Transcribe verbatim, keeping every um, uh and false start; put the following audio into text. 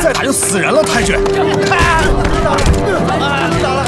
再打就死人了，太君。